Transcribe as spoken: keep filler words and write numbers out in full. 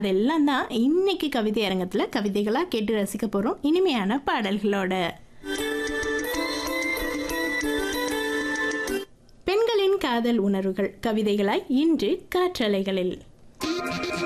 அதெல்லாம் தான் இன்னைக்கு கவிதை அரங்கத்துல கவிதைகளா கேட்டு ரசிக்க போறோம் இனிமையான பாடல்களோட. பெண்களின் காதல் உணர்வுகள் கவிதைகளாய் இன்று காற்றலைகளில்.